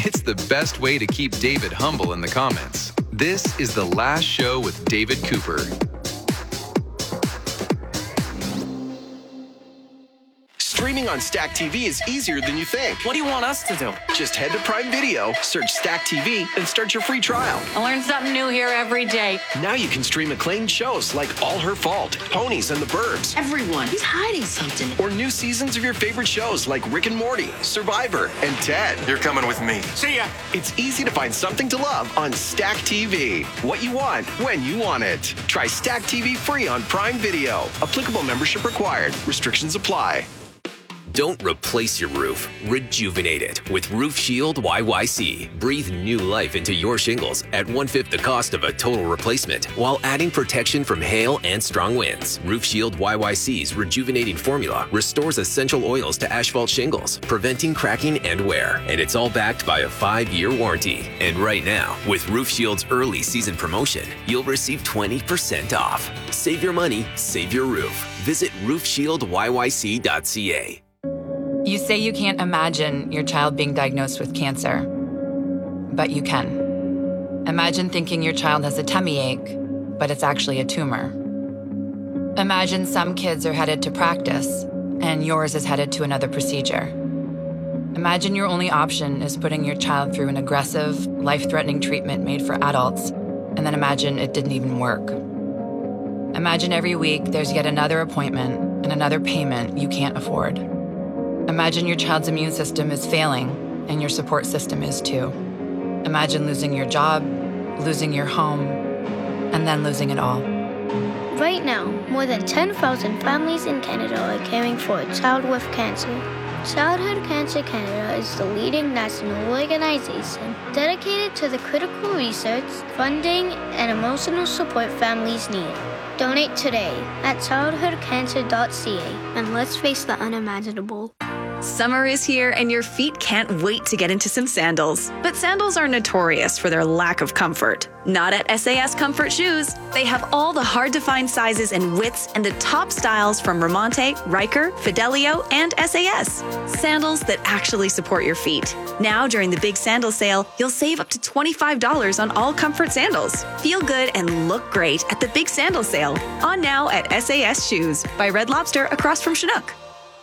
It's the best way to keep David humble in the comments. This is The Last Show with David Cooper. Streaming on Stack TV is easier than you think. What do you want us to do? Just head to Prime Video, search Stack TV, and start your free trial. I learn something new here every day. Now you can stream acclaimed shows like All Her Fault, Ponies, and the Burbs. Everyone is hiding something. Or new seasons of your favorite shows like Rick and Morty, Survivor, and Ted. You're coming with me. See ya. It's easy to find something to love on Stack TV. What you want, when you want it. Try Stack TV free on Prime Video. Applicable membership required. Restrictions apply. Don't replace your roof. Rejuvenate it with Roof Shield YYC. Breathe new life into your shingles at 1/5 the cost of a total replacement while adding protection from hail and strong winds. Roof Shield YYC's rejuvenating formula restores essential oils to asphalt shingles, preventing cracking and wear. And it's all backed by a 5-year warranty. And right now, with Roof Shield's early season promotion, you'll receive 20% off. Save your money, save your roof. Visit roofshieldyyc.ca. You say you can't imagine your child being diagnosed with cancer, but you can. Imagine thinking your child has a tummy ache, but it's actually a tumor. Imagine some kids are headed to practice, and yours is headed to another procedure. Imagine your only option is putting your child through an aggressive, life-threatening treatment made for adults, and then imagine it didn't even work. Imagine every week there's yet another appointment and another payment you can't afford. Imagine your child's immune system is failing, and your support system is too. Imagine losing your job, losing your home, and then losing it all. Right now, more than 10,000 families in Canada are caring for a child with cancer. Childhood Cancer Canada is the leading national organization dedicated to the critical research, funding, and emotional support families need. Donate today at childhoodcancer.ca and let's face the unimaginable. Summer is here and your feet can't wait to get into some sandals. But sandals are notorious for their lack of comfort. Not at SAS Comfort Shoes. They have all the hard-to-find sizes and widths and the top styles from Ramonte, Riker, Fidelio, and SAS. Sandals that actually support your feet. Now, during the big sandal sale, you'll save up to $25 on all comfort sandals. Feel good and look great at the big sandal sale. On now at SAS Shoes by Red Lobster across from Chinook.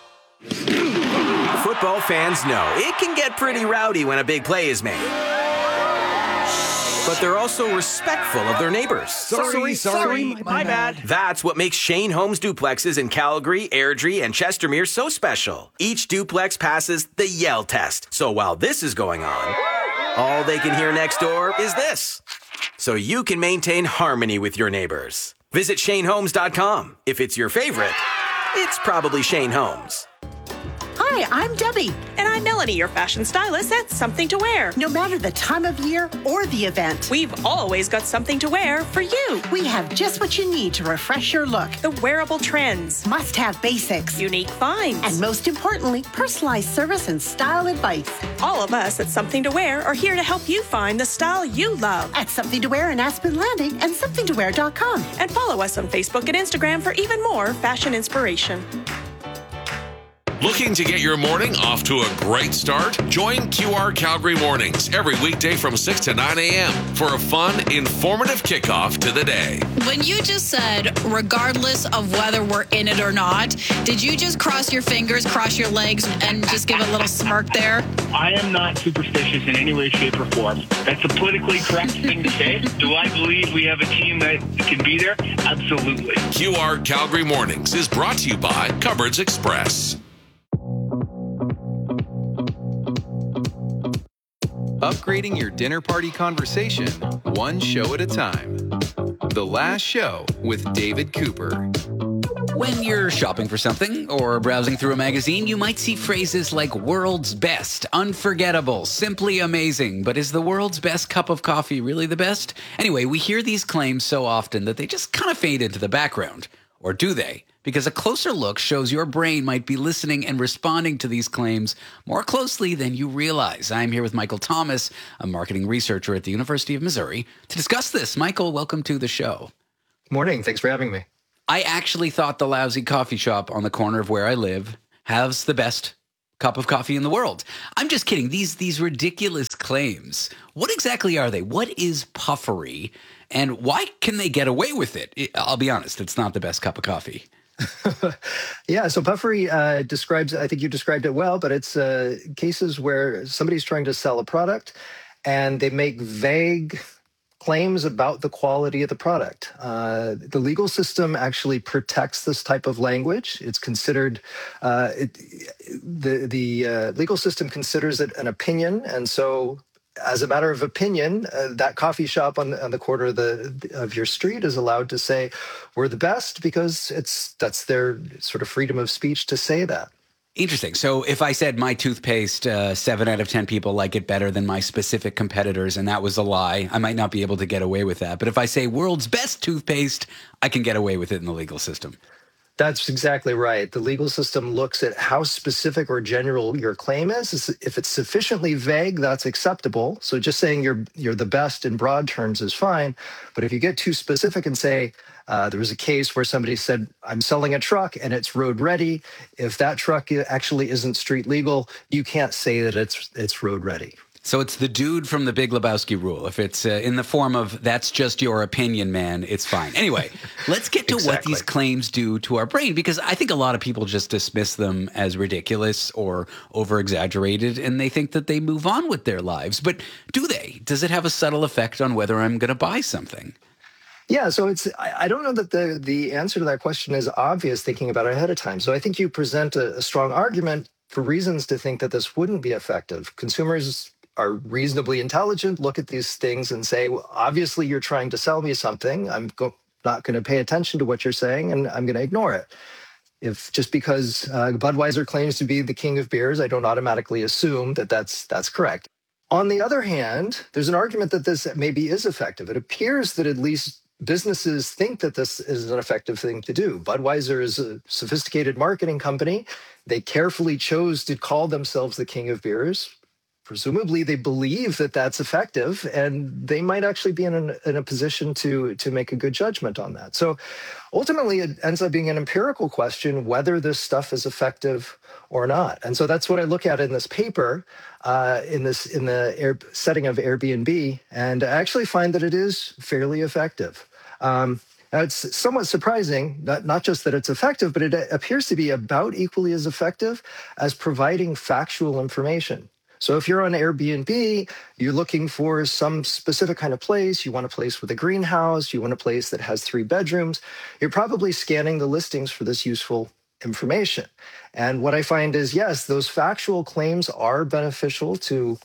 Football fans know it can get pretty rowdy when a big play is made. But they're also respectful of their neighbors. Sorry, my bad. That's what makes Shane Homes duplexes in Calgary, Airdrie, and Chestermere so special. Each duplex passes the Yell test. So while this is going on, all they can hear next door is this. So you can maintain harmony with your neighbors. Visit ShaneHomes.com. If it's your favorite, it's probably Shane Homes. Hi, I'm Debbie. And I'm Melanie, your fashion stylist at Something to Wear. No matter the time of year or the event, we've always got something to wear for you. We have just what you need to refresh your look. The wearable trends. Must-have basics. Unique finds. And most importantly, personalized service and style advice. All of us at Something to Wear are here to help you find the style you love. At Something to Wear in Aspen Landing and somethingtowear.com. And follow us on Facebook and Instagram for even more fashion inspiration. Looking to get your morning off to a great start? Join QR Calgary Mornings every weekday from 6 to 9 a.m. for a fun, informative kickoff to the day. When you just said, regardless of whether we're in it or not, did you just cross your fingers, cross your legs, and just give a little smirk there? I am not superstitious in any way, shape, or form. That's a politically correct thing to say. Do I believe we have a team that can be there? Absolutely. QR Calgary Mornings is brought to you by Cupboards Express. Upgrading your dinner party conversation, one show at a time. The Last Show with David Cooper. When you're shopping for something or browsing through a magazine, you might see phrases like world's best, unforgettable, simply amazing. But is the world's best cup of coffee really the best? Anyway, we hear these claims so often that they just kind of fade into the background. Or do they? Because a closer look shows your brain might be listening and responding to these claims more closely than you realize. I'm here with Michael Thomas, a marketing researcher at the University of Missouri, to discuss this. Michael, welcome to the show. Good morning. Thanks for having me. I actually thought the lousy coffee shop on the corner of where I live has the best cup of coffee in the world. I'm just kidding. These ridiculous claims. What exactly are they? What is puffery? And why can they get away with it? I'll be honest, it's not the best cup of coffee. Yeah, so puffery describes, I think you described it well, but it's cases where somebody's trying to sell a product and they make vague claims about the quality of the product. The legal system actually protects this type of language. It's considered, the legal system considers it an opinion. And so as a matter of opinion, that coffee shop on the corner of your street is allowed to say, we're the best, because that's their sort of freedom of speech to say that. Interesting. So if I said my toothpaste, 7 out of 10 people like it better than my specific competitors, and that was a lie, I might not be able to get away with that. But if I say world's best toothpaste, I can get away with it in the legal system. That's exactly right. The legal system looks at how specific or general your claim is. If it's sufficiently vague, that's acceptable. So just saying you're the best in broad terms is fine. But if you get too specific and say, there was a case where somebody said, I'm selling a truck and it's road ready. If that truck actually isn't street legal, you can't say that it's road ready. So it's the dude from the Big Lebowski rule. If it's in the form of, that's just your opinion, man, it's fine. Anyway, let's get to what these claims do to our brain, because I think a lot of people just dismiss them as ridiculous or over-exaggerated, and they think that they move on with their lives. But do they? Does it have a subtle effect on whether I'm going to buy something? Yeah, so I don't know that the answer to that question is obvious thinking about it ahead of time. So I think you present a strong argument for reasons to think that this wouldn't be effective. Consumers are reasonably intelligent, look at these things and say, well, obviously you're trying to sell me something. I'm not going to pay attention to what you're saying, and I'm going to ignore it. If just because Budweiser claims to be the king of beers, I don't automatically assume that that's correct. On the other hand, there's an argument that this maybe is effective. It appears that at least businesses think that this is an effective thing to do. Budweiser is a sophisticated marketing company. They carefully chose to call themselves the king of beers. Presumably, they believe that that's effective, and they might actually be in a position to make a good judgment on that. So ultimately, it ends up being an empirical question whether this stuff is effective or not. And so that's what I look at in this paper, in the setting of Airbnb, and I actually find that it is fairly effective. Now, it's somewhat surprising, not just that it's effective, but it appears to be about equally as effective as providing factual information. So if you're on Airbnb, you're looking for some specific kind of place, you want a place with a greenhouse, you want a place that has 3 bedrooms, you're probably scanning the listings for this useful information. And what I find is, yes, those factual claims are beneficial to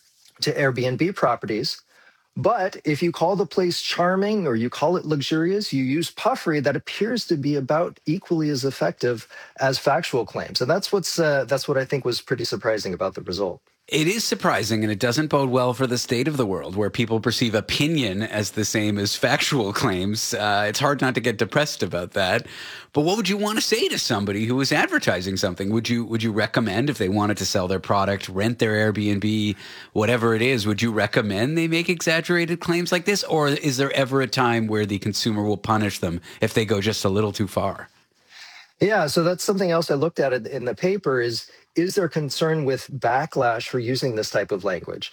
Airbnb properties. But if you call the place charming or you call it luxurious, you use puffery, that appears to be about equally as effective as factual claims. And that's what I think was pretty surprising about the result. It is surprising, and it doesn't bode well for the state of the world, where people perceive opinion as the same as factual claims. It's hard not to get depressed about that. But what would you want to say to somebody who is advertising something? Would you recommend, if they wanted to sell their product, rent their Airbnb, whatever it is, would you recommend they make exaggerated claims like this? Or is there ever a time where the consumer will punish them if they go just a little too far? Yeah, so that's something else I looked at in the paper is there concern with backlash for using this type of language?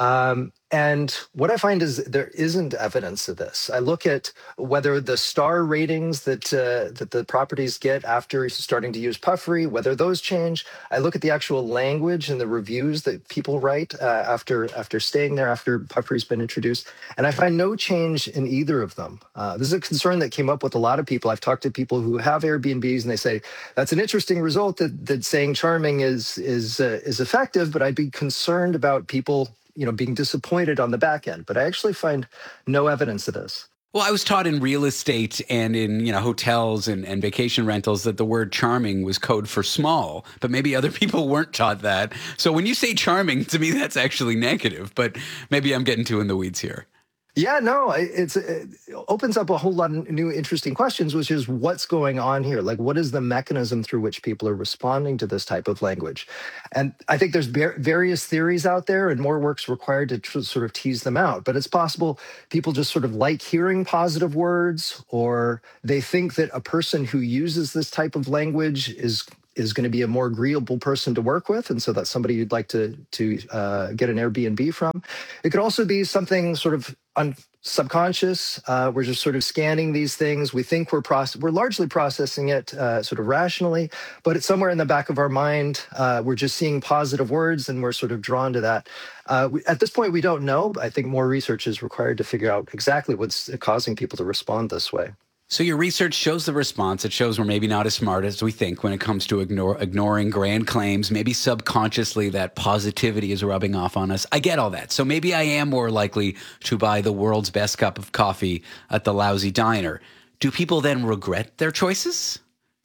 And what I find is there isn't evidence of this. I look at whether the star ratings that the properties get after starting to use puffery, whether those change. I look at the actual language and the reviews that people write after staying there, after puffery's been introduced, and I find no change in either of them. This is a concern that came up with a lot of people. I've talked to people who have Airbnbs, and they say that's an interesting result that saying charming is effective, but I'd be concerned about people being disappointed on the back end. But I actually find no evidence of this. Well, I was taught in real estate and in hotels and vacation rentals that the word charming was code for small, but maybe other people weren't taught that. So when you say charming, to me, that's actually negative, but maybe I'm getting too in the weeds here. Yeah, no, it opens up a whole lot of new interesting questions, which is what's going on here? Like, what is the mechanism through which people are responding to this type of language? And I think there's various theories out there and more work's required to sort of tease them out. But it's possible people just sort of like hearing positive words, or they think that a person who uses this type of language is is going to be a more agreeable person to work with, and so that's somebody you'd like to get an Airbnb from. It could also be something sort of subconscious. We're just sort of scanning these things. We think we're largely processing it sort of rationally, but it's somewhere in the back of our mind. We're just seeing positive words, and we're sort of drawn to that. At this point, we don't know. I think more research is required to figure out exactly what's causing people to respond this way. So your research shows the response. It shows we're maybe not as smart as we think when it comes to ignoring grand claims. Maybe subconsciously that positivity is rubbing off on us. I get all that. So maybe I am more likely to buy the world's best cup of coffee at the lousy diner. Do people then regret their choices?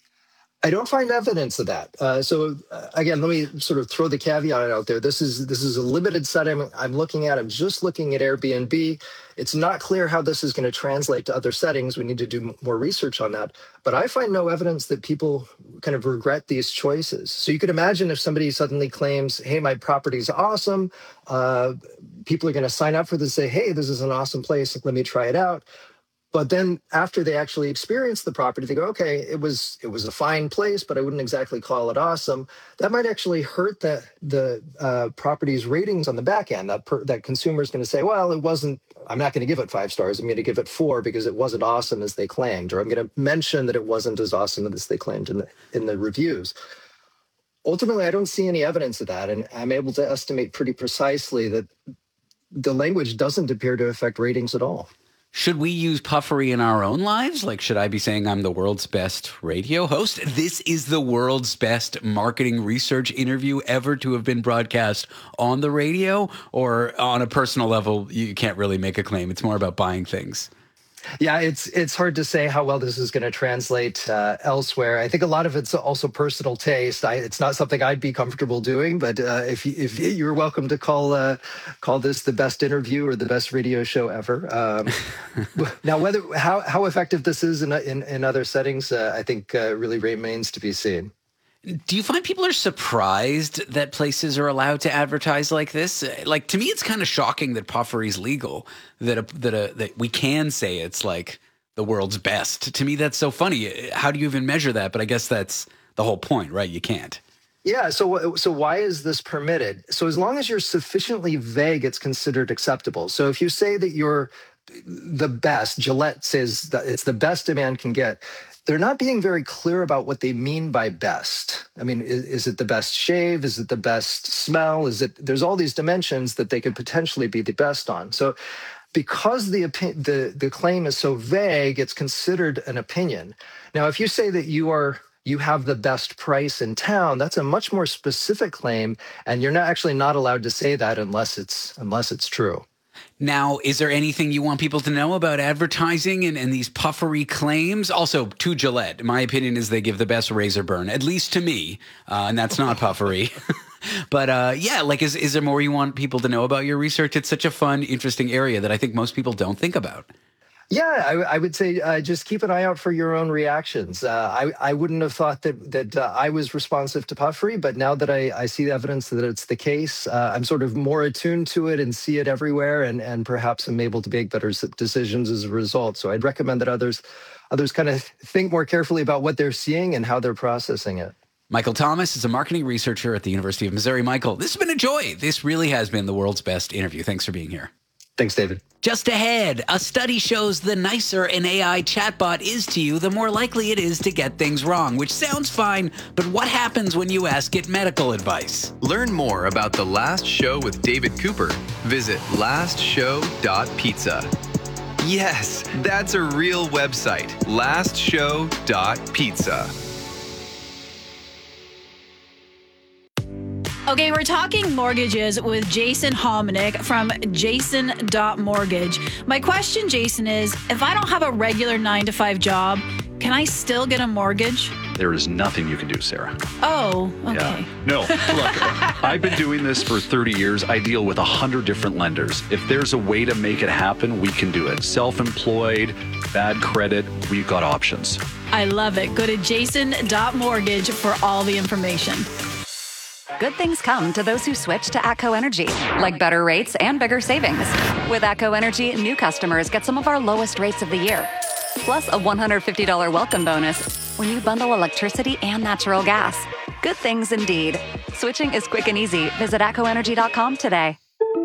I don't find evidence of that. Again, let me sort of throw the caveat out there. This is a limited set I'm looking at. I'm just looking at Airbnb. It's not clear how this is going to translate to other settings. We need to do more research on that. But I find no evidence that people kind of regret these choices. So you could imagine if somebody suddenly claims, hey, my property's awesome. People are going to sign up for this and say, hey, this is an awesome place. Let me try it out. But then after they actually experience the property, they go, okay, it was a fine place, but I wouldn't exactly call it awesome. That might actually hurt the property's ratings on the back end. That consumer is going to say, well, it wasn't, I'm not going to give it 5 stars. I'm going to give it 4 because it wasn't awesome as they claimed, or I'm going to mention that it wasn't as awesome as they claimed in the reviews. Ultimately, I don't see any evidence of that. And I'm able to estimate pretty precisely that the language doesn't appear to affect ratings at all. Should we use puffery in our own lives? Like, should I be saying I'm the world's best radio host? This is the world's best marketing research interview ever to have been broadcast on the radio? Or on a personal level, you can't really make a claim. It's more about buying things. Yeah, it's hard to say how well this is going to translate elsewhere. I think a lot of it's also personal taste. It's not something I'd be comfortable doing, but if you're welcome to call this the best interview or the best radio show ever. Now, how effective this is in other settings, I think really remains to be seen. Do you find people are surprised that places are allowed to advertise like this? Like, to me, it's kind of shocking that puffery is legal, that we can say it's like the world's best. To me, that's so funny. How do you even measure that? But I guess that's the whole point, right? You can't. Yeah. So why is this permitted? So as long as you're sufficiently vague, it's considered acceptable. So if you say that you're the best, Gillette says that it's the best a man can get, they're not being very clear about what they mean by best. I mean, is it the best shave? Is it the best smell? There's all these dimensions that they could potentially be the best on. So because the claim is so vague, it's considered an opinion. Now, if you say that you have the best price in town, that's a much more specific claim, and you're not allowed to say that unless it's true. Now, is there anything you want people to know about advertising and these puffery claims? Also, to Gillette, my opinion is they give the best razor burn, at least to me, and that's not puffery. But is there more you want people to know about your research? It's such a fun, interesting area that I think most people don't think about. Yeah, I would say just keep an eye out for your own reactions. I wouldn't have thought that I was responsive to puffery, but now that I see the evidence that it's the case, I'm sort of more attuned to it and see it everywhere, and perhaps I'm able to make better decisions as a result. So I'd recommend that others kind of think more carefully about what they're seeing and how they're processing it. Michael Thomas is a marketing researcher at the University of Missouri. Michael, this has been a joy. This really has been the world's best interview. Thanks for being here. Thanks, David. Just ahead, a study shows the nicer an AI chatbot is to you, the more likely it is to get things wrong, which sounds fine, but what happens when you ask it medical advice? Learn more about The Last Show with David Cooper. Visit lastshow.pizza. Yes, that's a real website, lastshow.pizza. Okay, we're talking mortgages with Jason Hominick from jason.mortgage. My question, Jason, is if I don't have a regular 9-to-5 job, can I still get a mortgage? There is nothing you can do, Sarah. Oh, okay. Yeah. No, look, I've been doing this for 30 years. I deal with 100 different lenders. If there's a way to make it happen, we can do it. Self-employed, bad credit, we've got options. I love it. Go to jason.mortgage for all the information. Good things come to those who switch to ATCO Energy, like better rates and bigger savings. With ATCO Energy, new customers get some of our lowest rates of the year, plus a $150 welcome bonus when you bundle electricity and natural gas. Good things indeed. Switching is quick and easy. Visit ATCOenergy.com today.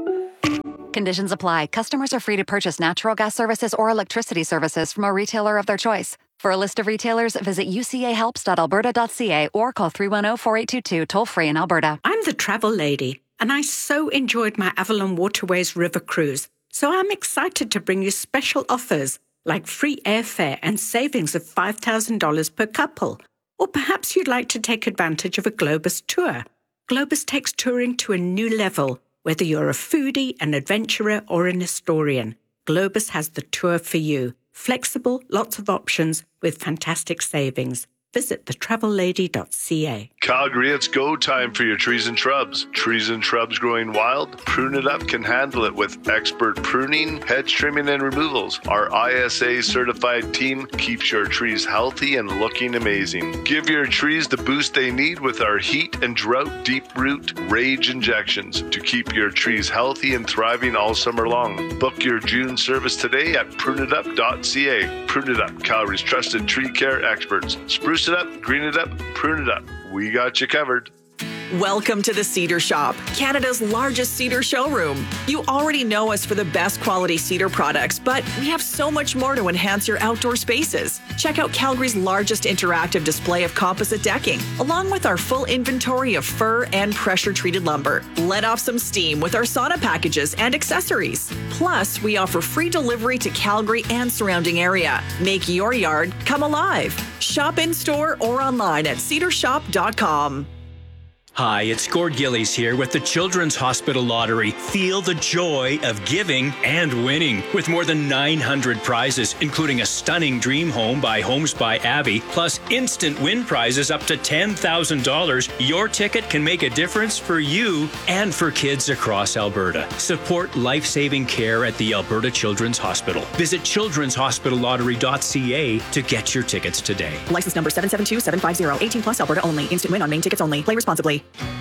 Conditions apply. Customers are free to purchase natural gas services or electricity services from a retailer of their choice. For a list of retailers, visit ucahelps.alberta.ca or call 310-4822 toll-free in Alberta. I'm the travel lady, and I so enjoyed my Avalon Waterways River cruise. So I'm excited to bring you special offers like free airfare and savings of $5,000 per couple. Or perhaps you'd like to take advantage of a Globus tour. Globus takes touring to a new level. Whether you're a foodie, an adventurer, or an historian, Globus has the tour for you. Flexible, lots of options with fantastic savings. Visit thetravellady.ca. Calgary, it's go time for your trees and shrubs. Trees and shrubs growing wild? Prune It Up can handle it with expert pruning, hedge trimming, and removals. Our ISA certified team keeps your trees healthy and looking amazing. Give your trees the boost they need with our heat and drought deep root rage injections to keep your trees healthy and thriving all summer long. Book your June service today at pruneitup.ca. Prune It Up, Calgary's trusted tree care experts. Spruce it up, green it up, prune it up. We got you covered. Welcome to the Cedar Shop, Canada's largest cedar showroom. You already know us for the best quality cedar products, but we have so much more to enhance your outdoor spaces. Check out Calgary's largest interactive display of composite decking, along with our full inventory of fir and pressure-treated lumber. Let off some steam with our sauna packages and accessories. Plus, we offer free delivery to Calgary and surrounding area. Make your yard come alive. Shop in-store or online at cedarshop.com. Hi, it's Gord Gillies here with the Children's Hospital Lottery. Feel the joy of giving and winning. With more than 900 prizes, including a stunning dream home by Homes by Abby, plus instant win prizes up to $10,000, your ticket can make a difference for you and for kids across Alberta. Support life-saving care at the Alberta Children's Hospital. Visit children'shospitallottery.ca to get your tickets today. License number 772750. 18 plus Alberta only. Instant win on main tickets only. Play responsibly.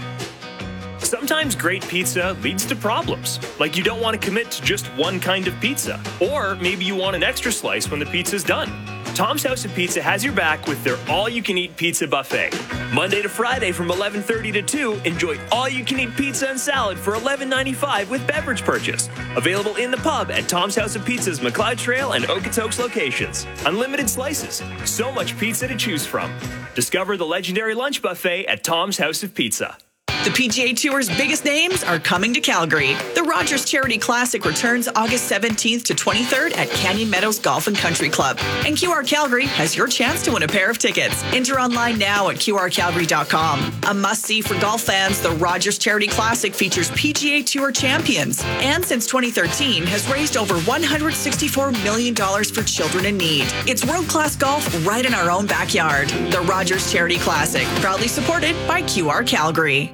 Sometimes great pizza leads to problems, like you don't want to commit to just one kind of pizza, or maybe you want an extra slice when the pizza's done. Tom's House of Pizza has your back with their all-you-can-eat pizza buffet. Monday to Friday from 11:30 to 2, enjoy all-you-can-eat pizza and salad for $11.95 with beverage purchase. Available in the pub at Tom's House of Pizza's McLeod Trail and Okotoks locations. Unlimited slices, so much pizza to choose from. Discover the legendary lunch buffet at Tom's House of Pizza. The PGA Tour's biggest names are coming to Calgary. The Rogers Charity Classic returns August 17th to 23rd at Canyon Meadows Golf and Country Club. And QR Calgary has your chance to win a pair of tickets. Enter online now at qrcalgary.com. A must-see for golf fans, the Rogers Charity Classic features PGA Tour champions. And since 2013, has raised over $164 million for children in need. It's world-class golf right in our own backyard. The Rogers Charity Classic, proudly supported by QR Calgary.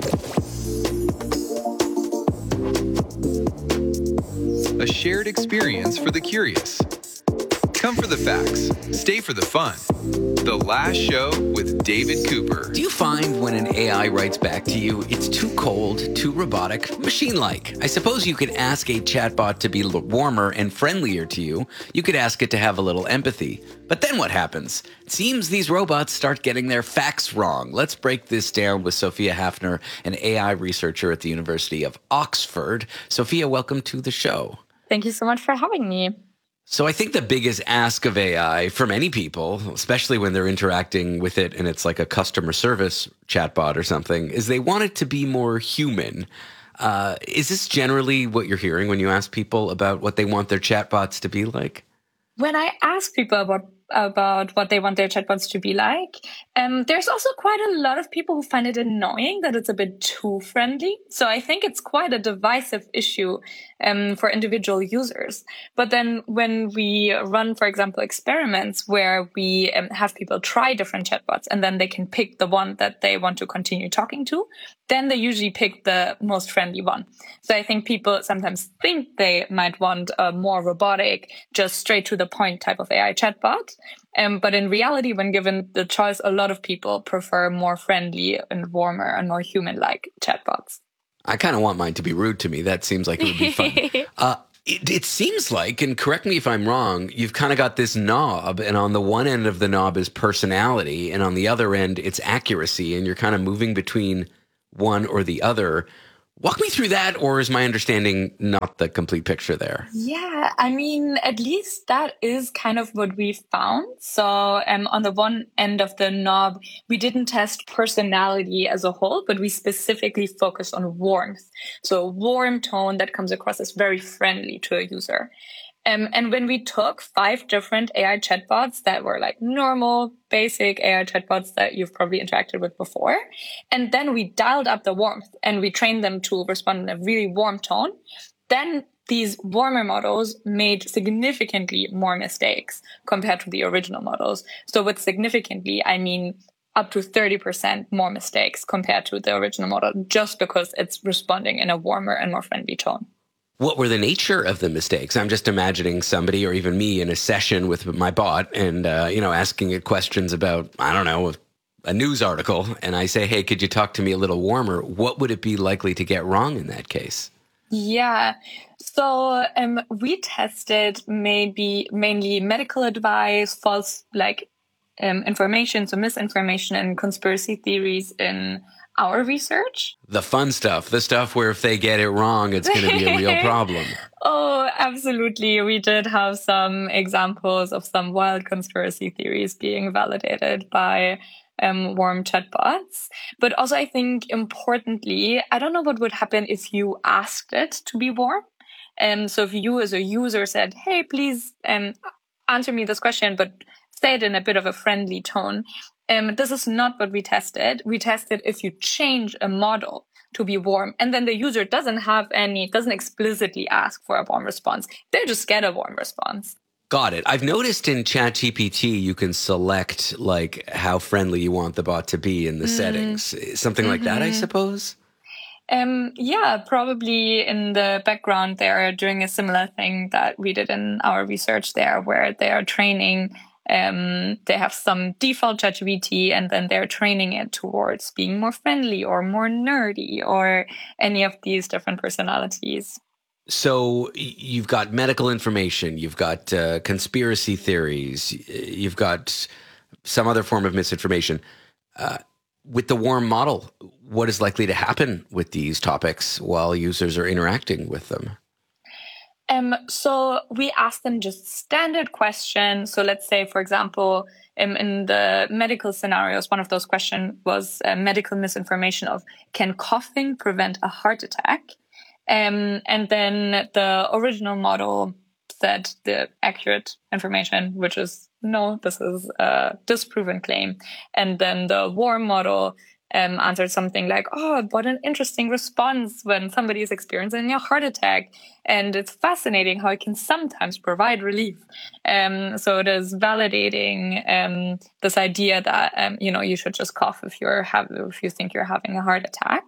A shared experience for the curious. Come for the facts, stay for the fun. The Last Show with David Cooper. Do you find when an AI writes back to you, it's too cold, too robotic, machine-like? I suppose you could ask a chatbot to be warmer and friendlier to you. You could ask it to have a little empathy. But then what happens? It seems these robots start getting their facts wrong. Let's break this down with Sophia Hafner, an AI researcher at the University of Oxford. Sophia, welcome to the show. Thank you so much for having me. So I think the biggest ask of AI for many people, especially when they're interacting with it and it's like a customer service chatbot or something, is they want it to be more human. Is this generally what you're hearing when you ask people about what they want their chatbots to be like? When I ask people about what they want their chatbots to be like, there's also quite a lot of people who find it annoying that it's a bit too friendly. So I think it's quite a divisive issue for individual users. But then when we run, for example, experiments where we have people try different chatbots and then they can pick the one that they want to continue talking to, then they usually pick the most friendly one. So I think people sometimes think they might want a more robotic, just straight to the point type of AI chatbot. But in reality, when given the choice, a lot of people prefer more friendly and warmer and more human-like chatbots. I kind of want mine to be rude to me. That seems like it would be fun. It seems like, and correct me if I'm wrong, you've kind of got this knob, and on the one end of the knob is personality, and on the other end, it's accuracy, and you're kind of moving between one or the other. Walk me through that, or is my understanding not the complete picture there? Yeah, I mean, at least that is kind of what we found. So on the one end of the knob, we didn't test personality as a whole, but we specifically focused on warmth. So a warm tone that comes across as very friendly to a user. And when we took 5 different AI chatbots that were like normal, basic AI chatbots that you've probably interacted with before, and then we dialed up the warmth and we trained them to respond in a really warm tone, then these warmer models made significantly more mistakes compared to the original models. So with significantly, I mean up to 30% more mistakes compared to the original model, just because it's responding in a warmer and more friendly tone. What were the nature of the mistakes? I'm just imagining somebody or even me in a session with my bot and, asking it questions about, I don't know, a news article. And I say, hey, could you talk to me a little warmer? What would it be likely to get wrong in that case? Yeah. So we tested mainly medical advice, false information, so misinformation and conspiracy theories in our research. The fun stuff, the stuff where if they get it wrong, it's going to be a real problem. Oh, absolutely. We did have some examples of some wild conspiracy theories being validated by warm chatbots. But also, I think importantly, I don't know what would happen if you asked it to be warm. So if you as a user said, hey, please answer me this question, but say it in a bit of a friendly tone. This is not what we tested. We tested if you change a model to be warm, and then the user doesn't explicitly ask for a warm response. They just get a warm response. Got it. I've noticed in ChatGPT, you can select like how friendly you want the bot to be in the settings. Something like that, I suppose? Yeah, probably in the background, they're doing a similar thing that we did in our research there, where they are training. They have some default ChatGPT, and then they're training it towards being more friendly or more nerdy or any of these different personalities. So you've got medical information, you've got conspiracy theories, you've got some other form of misinformation. With the warm model, what is likely to happen with these topics while users are interacting with them? So we asked them just standard questions. So let's say, for example, in the medical scenarios, one of those questions was medical misinformation of, can coughing prevent a heart attack? And then the original model said the accurate information, which is, no, this is a disproven claim. And then the warm model answered something like, oh, what an interesting response when somebody is experiencing a heart attack. And it's fascinating how it can sometimes provide relief. So it is validating this idea that, you should just cough if you think you're having a heart attack.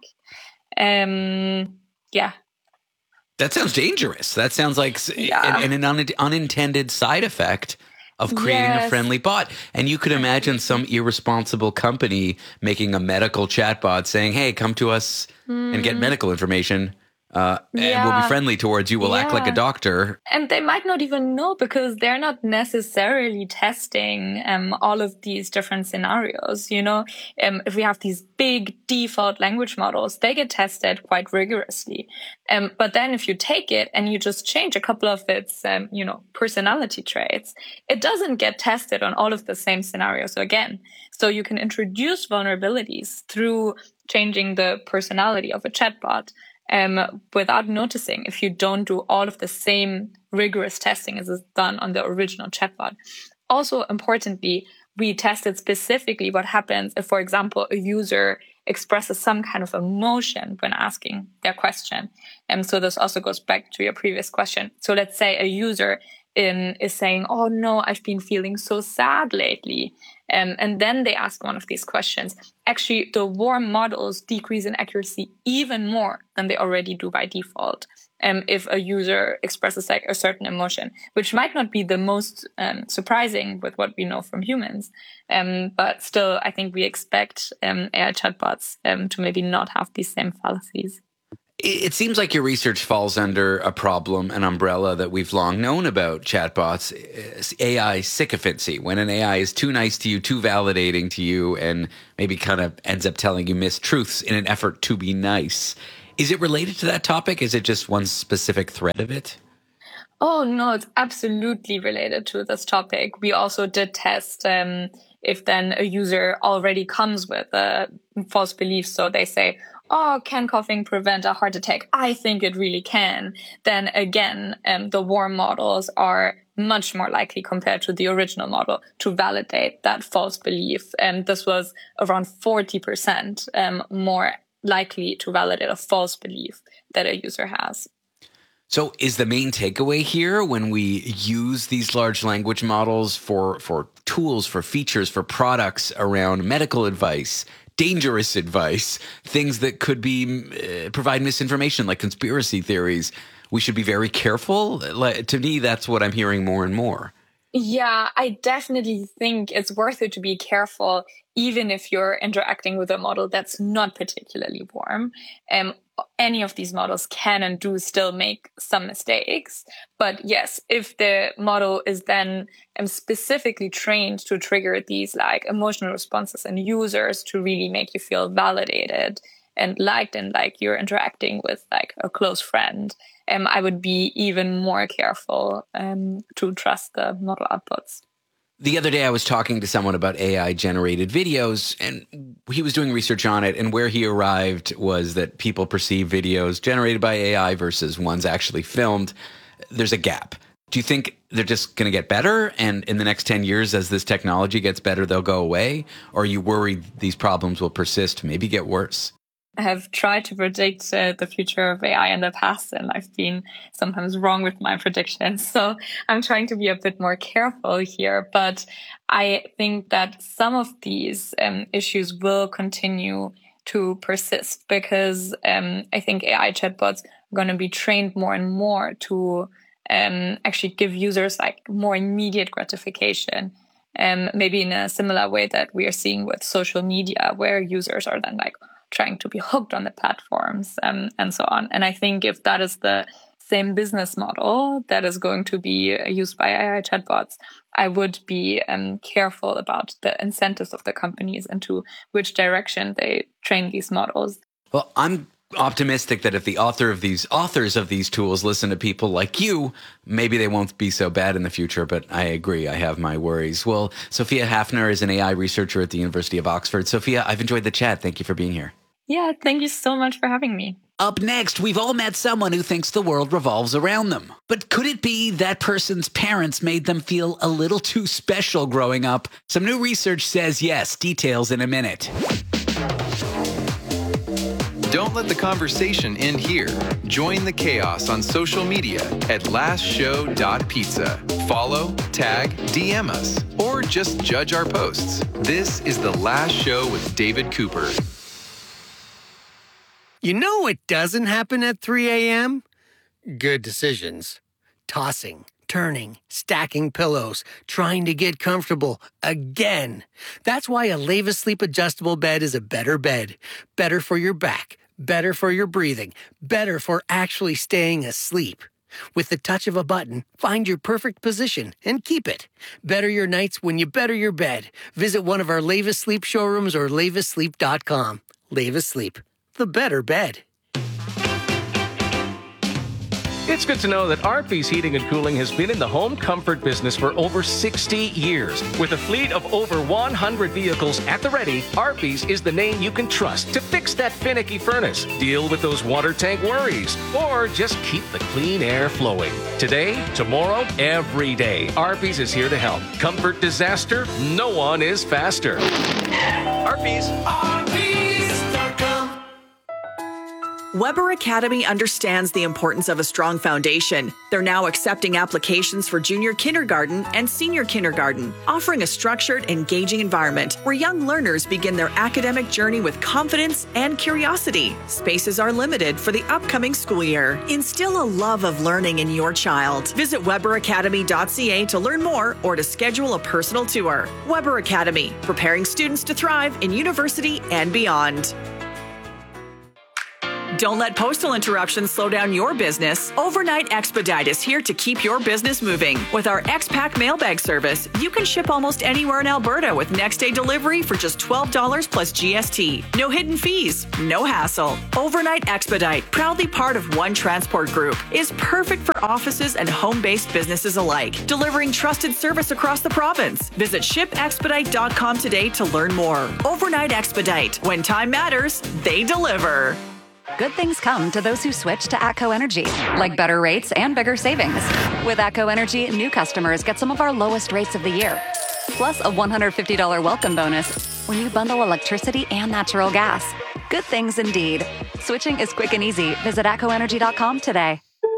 Yeah. That sounds dangerous. That sounds like an unintended side effect of creating a friendly bot. And you could imagine some irresponsible company making a medical chatbot saying, hey, come to us and get medical information. And we'll be friendly towards you. We'll act like a doctor. And they might not even know, because they're not necessarily testing all of these different scenarios. If we have these big default language models, they get tested quite rigorously. But then if you take it and you just change a couple of its, personality traits, it doesn't get tested on all of the same scenarios again. So you can introduce vulnerabilities through changing the personality of a chatbot without noticing, if you don't do all of the same rigorous testing as is done on the original chatbot. Also, importantly, we tested specifically what happens if, for example, a user expresses some kind of emotion when asking their question. So this also goes back to your previous question. So let's say a user is saying, oh no, I've been feeling so sad lately. And then they ask one of these questions. Actually, the warm models decrease in accuracy even more than they already do by default. If a user expresses like a certain emotion, which might not be the most surprising with what we know from humans. But still, I think we expect AI chatbots to maybe not have these same fallacies. It seems like your research falls under a problem, an umbrella that we've long known about chatbots, AI sycophancy. When an AI is too nice to you, too validating to you, and maybe kind of ends up telling you mistruths in an effort to be nice. Is it related to that topic? Is it just one specific thread of it? Oh, no, it's absolutely related to this topic. We also did test if then a user already comes with a false belief. So they say, oh, can coughing prevent a heart attack? I think it really can. Then again, the warm models are much more likely compared to the original model to validate that false belief. And this was around 40% more likely to validate a false belief that a user has. So is the main takeaway here when we use these large language models for tools, for features, for products around medical advice, dangerous advice, things that could be provide misinformation like conspiracy theories, we should be very careful? To me, that's what I'm hearing more and more. Yeah, I definitely think it's worth it to be careful, even if you're interacting with a model that's not particularly warm. Any of these models can and do still make some mistakes. But yes, if the model is then specifically trained to trigger these like emotional responses in users to really make you feel validated and liked and like you're interacting with like a close friend, I would be even more careful to trust the model outputs. The other day I was talking to someone about AI-generated videos, and he was doing research on it, and where he arrived was that people perceive videos generated by AI versus ones actually filmed. There's a gap. Do you think they're just going to get better, and in the next 10 years, as this technology gets better, they'll go away? Or are you worried these problems will persist, maybe get worse? I have tried to predict the future of AI in the past, and I've been sometimes wrong with my predictions. So I'm trying to be a bit more careful here. But I think that some of these issues will continue to persist because I think AI chatbots are going to be trained more and more to actually give users like more immediate gratification. Maybe in a similar way that we are seeing with social media, where users are then like trying to be hooked on the platforms and so on. And I think if that is the same business model that is going to be used by AI chatbots, I would be careful about the incentives of the companies and to which direction they train these models. Well, I'm optimistic that if the authors of these tools listen to people like you, maybe they won't be so bad in the future. But I agree, I have my worries. Well, Sophia Hafner is an AI researcher at the University of Oxford. Sophia, I've enjoyed the chat. Thank you for being here. Yeah, thank you so much for having me. Up next, we've all met someone who thinks the world revolves around them. But could it be that person's parents made them feel a little too special growing up? Some new research says yes. Details in a minute. Don't let the conversation end here. Join the chaos on social media at lastshow.pizza. Follow, tag, DM us, or just judge our posts. This is The Last Show with David Cooper. You know what doesn't happen at 3 a.m.? Good decisions. Tossing, turning, stacking pillows, trying to get comfortable again. That's why a Leva Sleep adjustable bed is a better bed. Better for your back, better for your breathing, better for actually staying asleep. With the touch of a button, find your perfect position and keep it. Better your nights when you better your bed. Visit one of our Leva Sleep showrooms or levasleep.com. Leva Sleep, the better bed. It's good to know that Arby's Heating and Cooling has been in the home comfort business for over 60 years. With a fleet of over 100 vehicles at the ready, Arby's is the name you can trust to fix that finicky furnace, deal with those water tank worries, or just keep the clean air flowing. Today, tomorrow, every day, Arby's is here to help. Comfort disaster, no one is faster. Arby's. Weber Academy understands the importance of a strong foundation. They're now accepting applications for junior kindergarten and senior kindergarten, offering a structured, engaging environment where young learners begin their academic journey with confidence and curiosity. Spaces are limited for the upcoming school year. Instill a love of learning in your child. Visit weberacademy.ca to learn more or to schedule a personal tour. Weber Academy, preparing students to thrive in university and beyond. Don't let postal interruptions slow down your business. Overnight Expedite is here to keep your business moving. With our X-Pack mailbag service, you can ship almost anywhere in Alberta with next-day delivery for just $12 plus GST. No hidden fees, no hassle. Overnight Expedite, proudly part of One Transport Group, is perfect for offices and home-based businesses alike, delivering trusted service across the province. Visit shipexpedite.com today to learn more. Overnight Expedite. When time matters, they deliver. Good things come to those who switch to ATCO Energy, like better rates and bigger savings. With ATCO Energy, new customers get some of our lowest rates of the year, plus a $150 welcome bonus when you bundle electricity and natural gas. Good things indeed. Switching is quick and easy. Visit ATCOenergy.com today.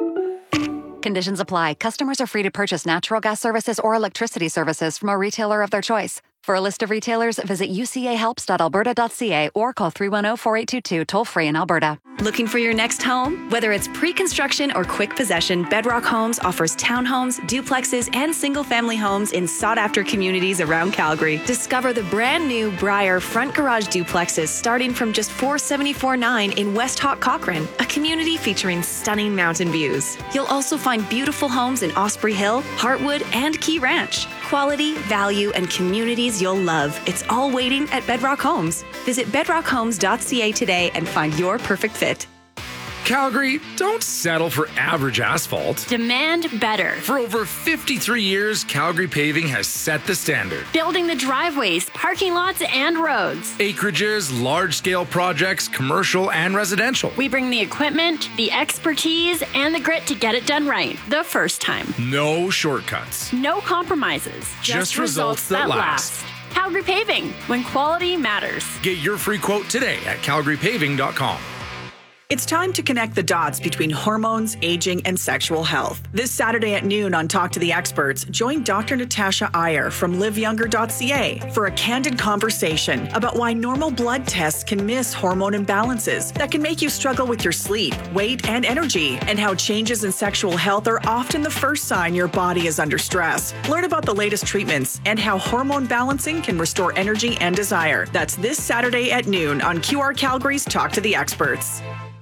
Conditions apply. Customers are free to purchase natural gas services or electricity services from a retailer of their choice. For a list of retailers, visit ucahelps.alberta.ca or call 310-4822 toll-free in Alberta. Looking for your next home? Whether it's pre-construction or quick possession, Bedrock Homes offers townhomes, duplexes, and single-family homes in sought-after communities around Calgary. Discover the brand-new Briar front garage duplexes starting from just $474.9 in West Hawk Cochrane, a community featuring stunning mountain views. You'll also find beautiful homes in Osprey Hill, Heartwood, and Key Ranch. Quality, value, and communities you'll love. It's all waiting at Bedrock Homes. Visit bedrockhomes.ca today and find your perfect fit. Calgary, don't settle for average asphalt. Demand better. For over 53 years, Calgary Paving has set the standard. Building the driveways, parking lots, and roads. Acreages, large-scale projects, commercial and residential. We bring the equipment, the expertise, and the grit to get it done right the first time. No shortcuts. No compromises. Just results that last. Calgary Paving, when quality matters. Get your free quote today at calgarypaving.com. It's time to connect the dots between hormones, aging, and sexual health. This Saturday at noon on Talk to the Experts, join Dr. Natasha Iyer from liveyounger.ca for a candid conversation about why normal blood tests can miss hormone imbalances that can make you struggle with your sleep, weight, and energy, and how changes in sexual health are often the first sign your body is under stress. Learn about the latest treatments and how hormone balancing can restore energy and desire. That's this Saturday at noon on QR Calgary's Talk to the Experts.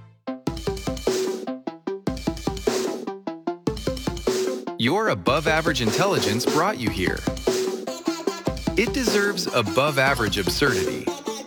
Your above average intelligence brought you here. It deserves above average absurdity.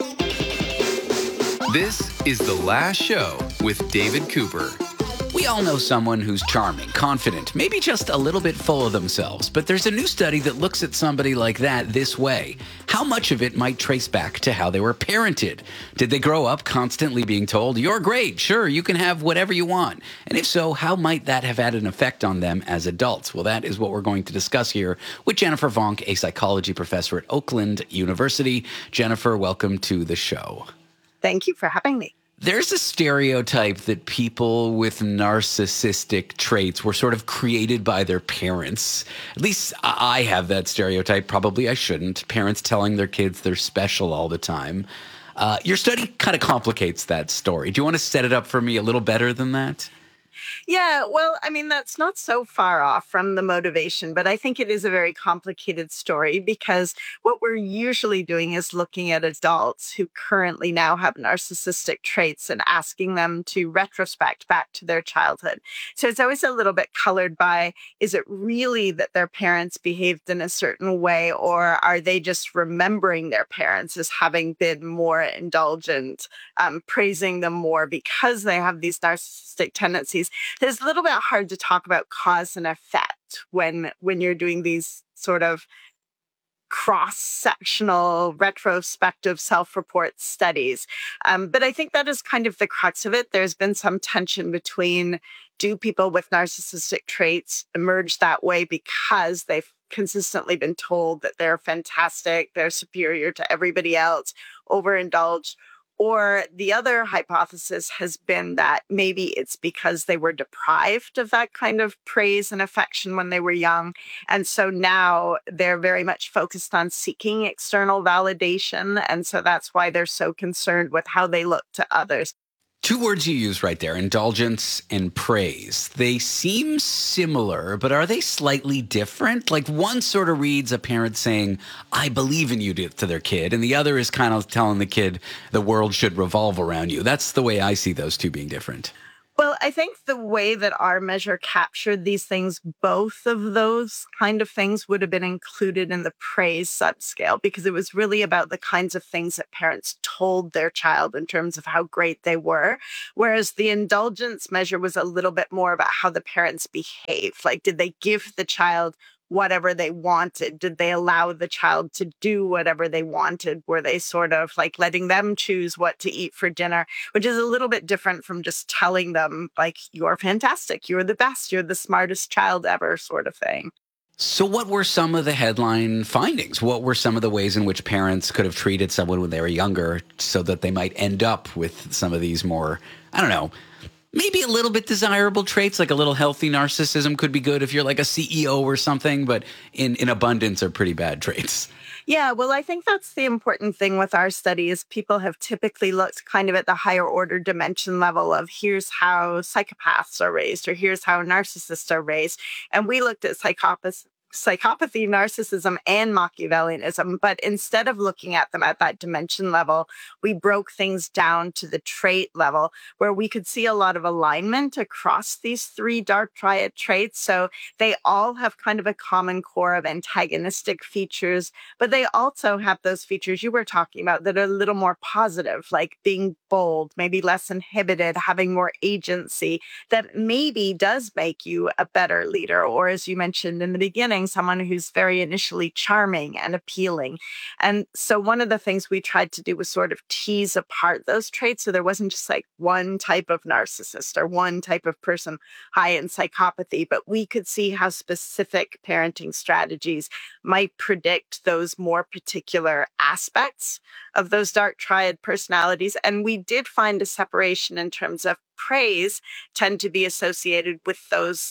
This is The Last Show with David Cooper. We all know someone who's charming, confident, maybe just a little bit full of themselves, but there's a new study that looks at somebody like that this way. How much of it might trace back to how they were parented? Did they grow up constantly being told, "You're great, sure, you can have whatever you want"? And if so, how might that have had an effect on them as adults? Well, that is what we're going to discuss here with Jennifer Vonk, a psychology professor at Oakland University. Jennifer, welcome to the show. Thank you for having me. There's a stereotype that people with narcissistic traits were sort of created by their parents. At least I have that stereotype. Probably I shouldn't. Parents telling their kids they're special all the time. Your study kind of complicates that story. Do you want to set it up for me a little better than that? Yeah, well, I mean, that's not so far off from the motivation, but I think it is a very complicated story because what we're usually doing is looking at adults who currently now have narcissistic traits and asking them to retrospect back to their childhood. So it's always a little bit colored by, is it really that their parents behaved in a certain way, or are they just remembering their parents as having been more indulgent, praising them more because they have these narcissistic tendencies? It's a little bit hard to talk about cause and effect when you're doing these sort of cross-sectional retrospective self-report studies. But I think that is kind of the crux of it. There's been some tension between, do people with narcissistic traits emerge that way because they've consistently been told that they're fantastic, they're superior to everybody else, overindulged? Or the other hypothesis has been that maybe it's because they were deprived of that kind of praise and affection when they were young. And so now they're very much focused on seeking external validation. And so that's why they're so concerned with how they look to others. Two words you use right there, indulgence and praise. They seem similar, but are they slightly different? Like one sort of reads a parent saying, I believe in you to their kid, and the other is kind of telling the kid the world should revolve around you. That's the way I see those two being different. Well, I think the way that our measure captured these things, both of those kind of things would have been included in the praise subscale, because it was really about the kinds of things that parents told their child in terms of how great they were. Whereas the indulgence measure was a little bit more about how the parents behaved. Like, did they give the child whatever they wanted? Did they allow the child to do whatever they wanted? Were they sort of like letting them choose what to eat for dinner, which is a little bit different from just telling them, like, you're fantastic, you're the best, you're the smartest child ever sort of thing. So what were some of the headline findings? What were some of the ways in which parents could have treated someone when they were younger so that they might end up with some of these more, I don't know, maybe a little bit desirable traits, like a little healthy narcissism could be good if you're like a CEO or something, but in abundance are pretty bad traits. Yeah, well, I think that's the important thing with our study is people have typically looked kind of at the higher order dimension level of here's how psychopaths are raised or here's how narcissists are raised. And we looked at psychopathy, narcissism, and Machiavellianism. But instead of looking at them at that dimension level, we broke things down to the trait level where we could see a lot of alignment across these three dark triad traits. So they all have kind of a common core of antagonistic features, but they also have those features you were talking about that are a little more positive, like being bold, maybe less inhibited, having more agency, that maybe does make you a better leader. Or as you mentioned in the beginning, someone who's very initially charming and appealing. And so one of the things we tried to do was sort of tease apart those traits. So there wasn't just like one type of narcissist or one type of person high in psychopathy, but we could see how specific parenting strategies might predict those more particular aspects of those dark triad personalities. And we did find a separation in terms of praise tend to be associated with those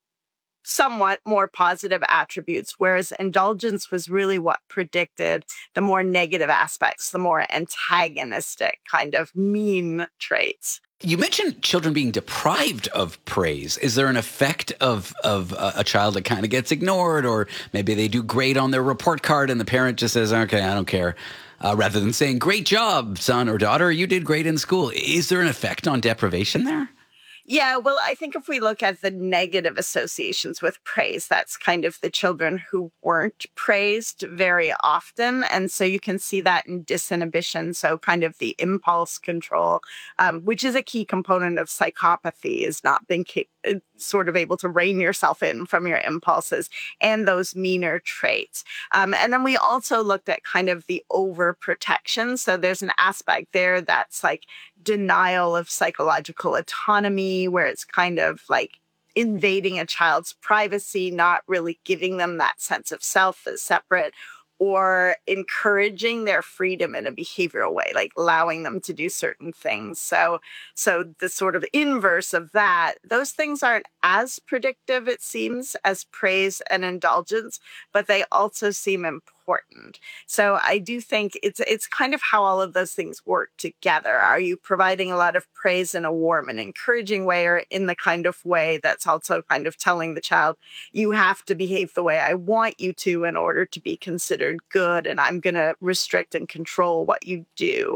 somewhat more positive attributes, whereas indulgence was really what predicted the more negative aspects, the more antagonistic kind of mean traits. You mentioned children being deprived of praise. Is there an effect of a child that kind of gets ignored, or maybe they do great on their report card and the parent just says, okay, I don't care, rather than saying, great job, son or daughter, you did great in school. Is there an effect on deprivation there? Yeah, well, I think if we look at the negative associations with praise, that's kind of the children who weren't praised very often. And so you can see that in disinhibition. So kind of the impulse control, which is a key component of psychopathy, is not being sort of able to rein yourself in from your impulses and those meaner traits. And then we also looked at kind of the overprotection. So there's an aspect there that's like denial of psychological autonomy, where it's kind of like invading a child's privacy, not really giving them that sense of self as separate, or encouraging their freedom in a behavioral way, like allowing them to do certain things. So the sort of inverse of that, those things aren't as predictive, it seems, as praise and indulgence, but they also seem important. So I do think it's kind of how all of those things work together. Are you providing a lot of praise in a warm and encouraging way, or in the kind of way that's also kind of telling the child, you have to behave the way I want you to in order to be considered good, and I'm going to restrict and control what you do?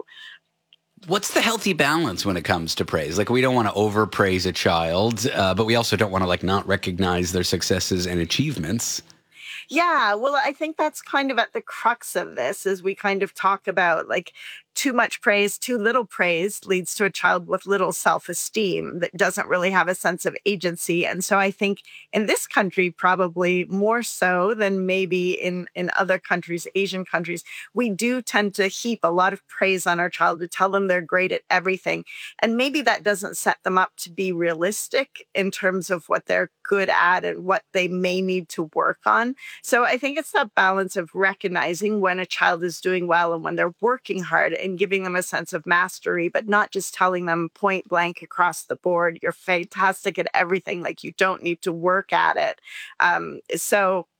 What's the healthy balance when it comes to praise? Like, we don't want to overpraise a child, but we also don't want to like not recognize their successes and achievements. Yeah, well, I think that's kind of at the crux of this, as we kind of talk about like too much praise, too little praise leads to a child with little self-esteem that doesn't really have a sense of agency. And so I think in this country, probably more so than maybe in other countries, Asian countries, we do tend to heap a lot of praise on our child, to tell them they're great at everything. And maybe that doesn't set them up to be realistic in terms of what they're good at and what they may need to work on. So I think it's that balance of recognizing when a child is doing well and when they're working hard, and giving them a sense of mastery, but not just telling them point blank across the board, you're fantastic at everything, like you don't need to work at it. So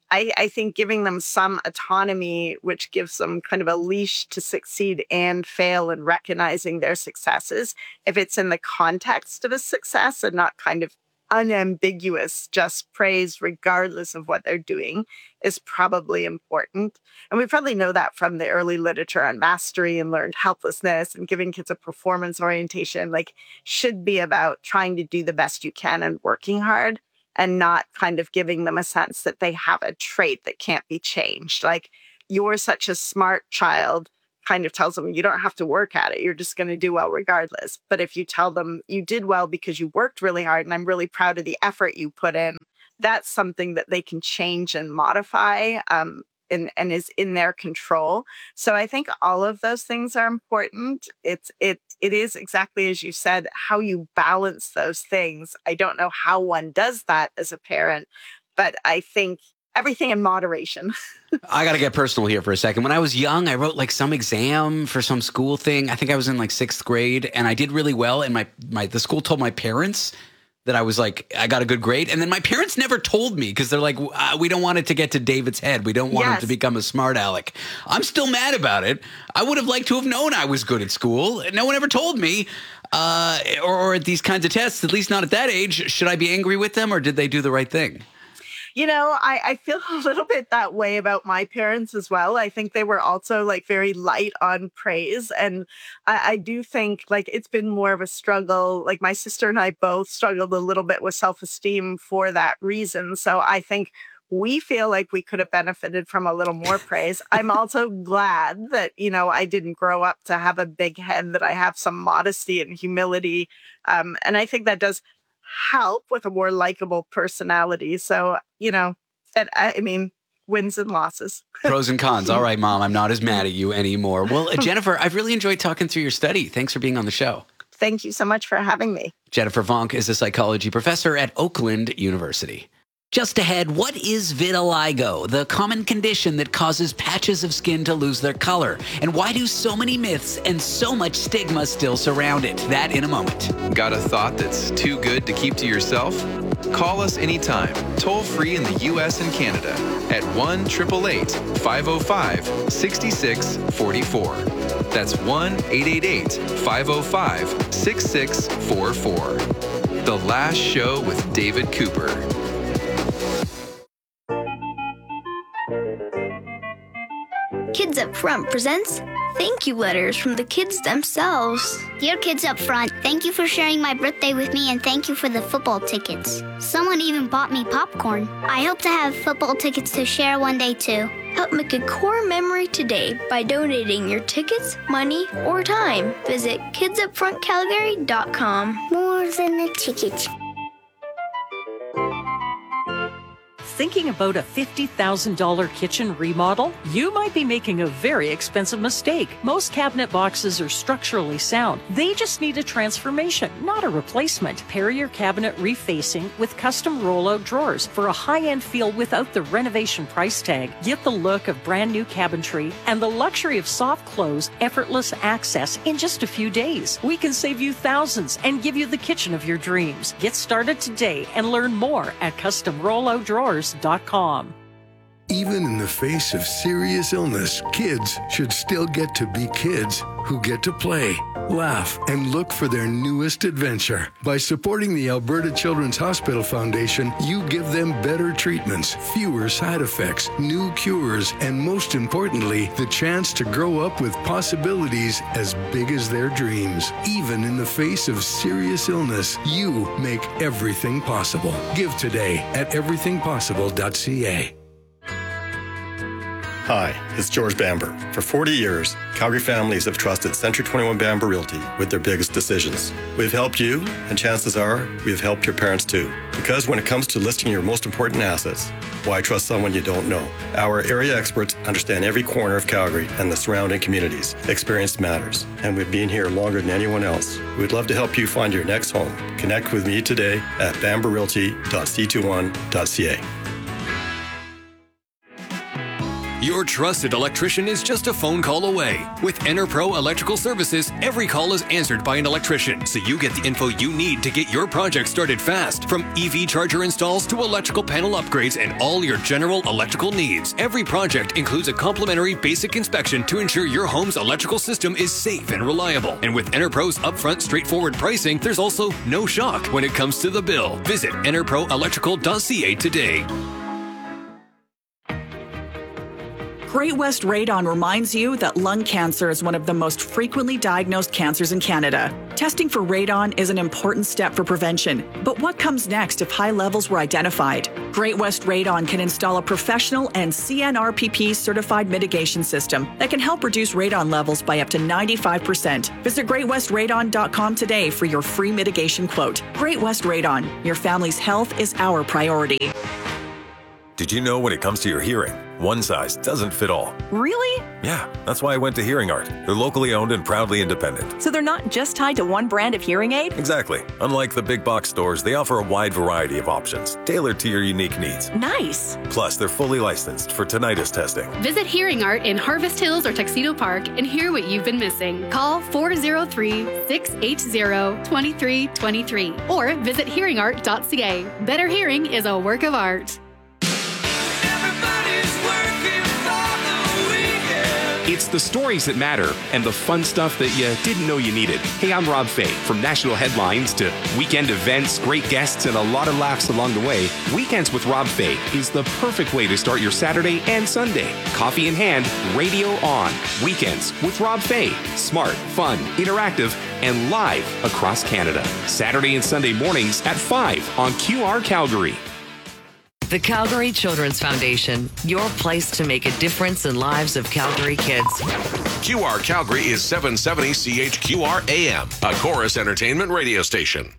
I think giving them some autonomy, which gives them kind of a leash to succeed and fail, and recognizing their successes, if it's in the context of a success and not kind of unambiguous, just praise regardless of what they're doing, is probably important. And we probably know that from the early literature on mastery and learned helplessness, and giving kids a performance orientation, like, should be about trying to do the best you can and working hard, and not kind of giving them a sense that they have a trait that can't be changed. Like, you're such a smart child kind of tells them you don't have to work at it. You're just going to do well regardless. But if you tell them you did well because you worked really hard, and I'm really proud of the effort you put in, that's something that they can change and modify, and is in their control. So I think all of those things are important. It is exactly as you said, how you balance those things. I don't know how one does that as a parent, but I think everything in moderation. I got to get personal here for a second. When I was young, I wrote like some exam for some school thing. I think I was in like 6th grade, and I did really well. And the school told my parents that I was like, I got a good grade. And then my parents never told me, because they're like, we don't want it to get to David's head. We don't want him to become a smart aleck. I'm still mad about it. I would have liked to have known I was good at school. No one ever told me, or at these kinds of tests, at least not at that age. Should I be angry with them, or did they do the right thing? You know, I feel a little bit that way about my parents as well. I think they were also like very light on praise. And I do think like it's been more of a struggle. Like my sister and I both struggled a little bit with self-esteem for that reason. So I think we feel like we could have benefited from a little more praise. I'm also glad that, you know, I didn't grow up to have a big head, that I have some modesty and humility. And I think that does help with a more likable personality. So, you know, I mean, wins and losses. Pros and cons. All right, Mom, I'm not as mad at you anymore. Well, Jennifer, I've really enjoyed talking through your study. Thanks for being on the show. Thank you so much for having me. Jennifer Vonk is a psychology professor at Oakland University. Just ahead, what is vitiligo, the common condition that causes patches of skin to lose their color? And why do so many myths and so much stigma still surround it? That in a moment. Got a thought that's too good to keep to yourself? Call us anytime, toll free in the U.S. and Canada at 1-888-505-6644. That's 1-888-505-6644. The Last Show with David Cooper. Kids Up Front presents thank you letters from the kids themselves. Dear Kids Up Front, thank you for sharing my birthday with me, and thank you for the football tickets. Someone even bought me popcorn. I hope to have football tickets to share one day too. Help make a core memory today by donating your tickets, money, or time. Visit kidsupfrontcalgary.com. More than a ticket. Thinking about a $50,000 kitchen remodel? You might be making a very expensive mistake. Most cabinet boxes are structurally sound. They just need a transformation, not a replacement. Pair your cabinet refacing with custom rollout drawers for a high-end feel without the renovation price tag. Get the look of brand new cabinetry and the luxury of soft close, effortless access in just a few days. We can save you thousands and give you the kitchen of your dreams. Get started today and learn more at customrolloutdrawers.com. Even in the face of serious illness, kids should still get to be kids who get to play, laugh, and look for their newest adventure. By supporting the Alberta Children's Hospital Foundation, you give them better treatments, fewer side effects, new cures, and most importantly, the chance to grow up with possibilities as big as their dreams. Even in the face of serious illness, you make everything possible. Give today at everythingpossible.ca. Hi, it's George Bamber. For 40 years, Calgary families have trusted Century 21 Bamber Realty with their biggest decisions. We've helped you, and chances are we've helped your parents too. Because when it comes to listing your most important assets, why trust someone you don't know? Our area experts understand every corner of Calgary and the surrounding communities. Experience matters, and we've been here longer than anyone else. We'd love to help you find your next home. Connect with me today at bamberrealty.c21.ca. Your trusted electrician is just a phone call away. With EnerPro Electrical Services, every call is answered by an electrician, so you get the info you need to get your project started fast. From EV charger installs to electrical panel upgrades and all your general electrical needs. Every project includes a complimentary basic inspection to ensure your home's electrical system is safe and reliable. And with EnerPro's upfront, straightforward pricing, there's also no shock when it comes to the bill. Visit enerproelectrical.ca today. Great West Radon reminds you that lung cancer is one of the most frequently diagnosed cancers in Canada. Testing for radon is an important step for prevention. But what comes next if high levels were identified? Great West Radon can install a professional and CNRPP certified mitigation system that can help reduce radon levels by up to 95%. Visit greatwestradon.com today for your free mitigation quote. Great West Radon, your family's health is our priority. Did you know when it comes to your hearing, one size doesn't fit all? Really? Yeah, that's why I went to Hearing Art. They're locally owned and proudly independent. So they're not just tied to one brand of hearing aid? Exactly. Unlike the big box stores, they offer a wide variety of options, tailored to your unique needs. Nice. Plus, they're fully licensed for tinnitus testing. Visit Hearing Art in Harvest Hills or Tuxedo Park and hear what you've been missing. Call 403-680-2323 or visit hearingart.ca. Better hearing is a work of art. It's the stories that matter and the fun stuff that you didn't know you needed. Hey, I'm Rob Fay. From national headlines to weekend events, great guests, and a lot of laughs along the way, Weekends with Rob Fay is the perfect way to start your Saturday and Sunday. Coffee in hand, radio on. Weekends with Rob Fay. Smart, fun, interactive, and live across Canada. Saturday and Sunday mornings at 5 on QR Calgary. The Calgary Children's Foundation, your place to make a difference in lives of Calgary kids. QR Calgary is 770 CHQR AM, a Chorus Entertainment radio station.